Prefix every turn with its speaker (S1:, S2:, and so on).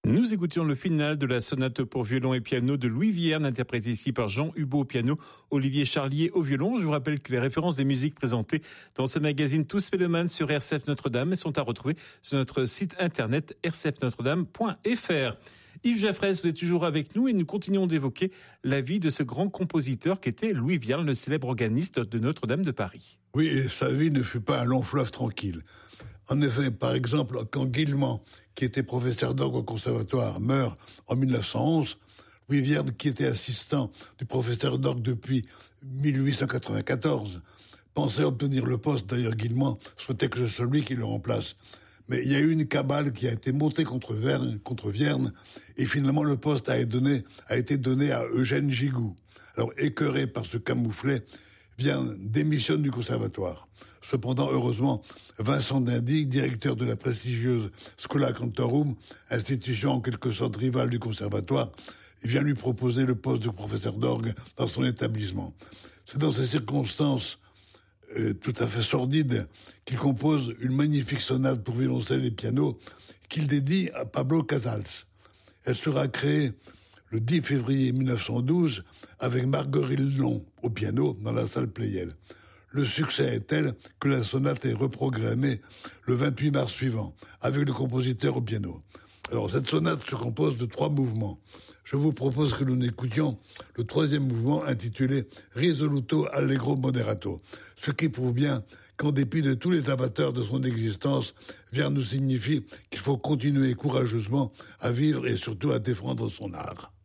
S1: Nous écoutions le final de la sonate pour violon et piano de Louis Vierne, interprétée ici par Jean Hubaut au piano, Olivier Charlier au violon. Je vous rappelle que les références des musiques présentées dans ce magazine Tous Mélomanes sur RCF Notre-Dame sont à retrouver sur notre site internet rcfnotredame.fr. Yves Jaffrès, vous êtes toujours avec nous et nous continuons d'évoquer la vie de ce grand compositeur qu'était Louis Vierne, le célèbre organiste de Notre-Dame de Paris.
S2: Oui, et sa vie ne fut pas un long fleuve tranquille. En effet, par exemple, quand Guillemant, qui était professeur d'orgue au conservatoire, meurt en 1911, Louis Vierne, qui était assistant du professeur d'orgue depuis 1894, pensait obtenir le poste. D'ailleurs, Guillemant souhaitait que ce soit lui qui le remplace. Mais il y a eu une cabale qui a été montée contre Vierne, et finalement le poste a été donné à Eugène Gigoux. Alors, écœuré par ce camouflet, Vierne démissionne du conservatoire. Cependant, heureusement, Vincent d'Indy, directeur de la prestigieuse Schola Cantorum, institution en quelque sorte rivale du conservatoire, vient lui proposer le poste de professeur d'orgue dans son établissement. C'est dans ces circonstances tout à fait sordides qu'il compose une magnifique sonate pour violoncelle et piano qu'il dédie à Pablo Casals. Elle sera créée le 10 février 1912 avec Marguerite Long au piano dans la salle Pleyel. Le succès est tel que la sonate est reprogrammée le 28 mars suivant avec le compositeur au piano. Alors cette sonate se compose de 3 mouvements. Je vous propose que nous écoutions le 3e mouvement intitulé Risoluto Allegro Moderato, ce qui prouve bien qu'en dépit de tous les amateurs de son existence, Vierne nous signifie qu'il faut continuer courageusement à vivre et surtout à défendre son art.